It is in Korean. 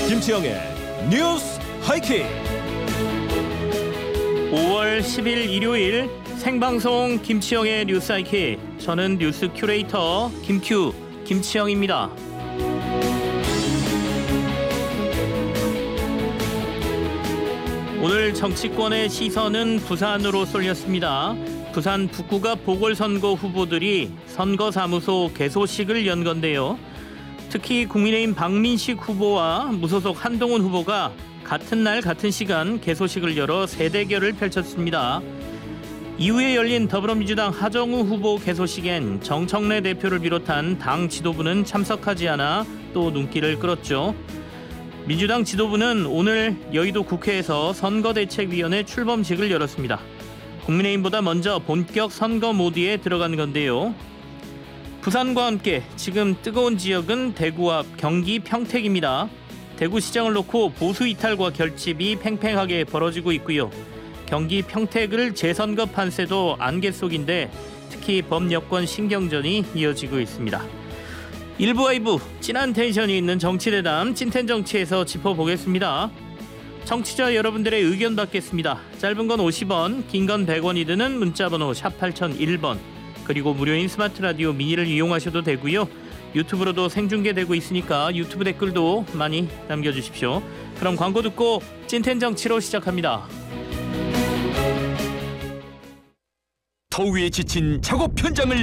김치영의 뉴스 하이킥. 5월 10일 일요일 생방송 김치영의 뉴스 하이킥. 저는 뉴스 큐레이터 김치영입니다. 오늘 정치권의 시선은 부산으로 쏠렸습니다. 부산 북구가 보궐선거 후보들이 선거사무소 개소식을 연 건데요. 특히 국민의힘 박민식 후보와 무소속 한동훈 후보가 같은 날 같은 시간 개소식을 열어 세대결을 펼쳤습니다. 이후에 열린 더불어민주당 하정우 후보 개소식엔 정청래 대표를 비롯한 당 지도부는 참석하지 않아 또 눈길을 끌었죠. 민주당 지도부는 오늘 여의도 국회에서 선거대책위원회 출범식을 열었습니다. 국민의힘보다 먼저 본격 선거 모드에 들어간 건데요. 부산과 함께 지금 뜨거운 지역은 대구 앞 경기 평택입니다. 대구시장을 놓고 보수 이탈과 결집이 팽팽하게 벌어지고 있고요. 경기 평택을 재선거 판세도 안개 속인데 특히 범여권 신경전이 이어지고 있습니다. 1부와 2부 진한 텐션이 있는 정치대담 찐텐정치에서 짚어보겠습니다. 청취자 여러분들의 의견 받겠습니다. 짧은 건 50원, 긴 건 100원이 드는 문자번호 샵 8001번, 그리고 무료인 스마트 라디오 미니를 이용하셔도 되고요. 유튜브로도 생중계되고 있으니까 유튜브 댓글도 많이 남겨주십시오. 그럼 광고 듣고 찐텐정치로 시작합니다. 더위에 지친 작업 현장을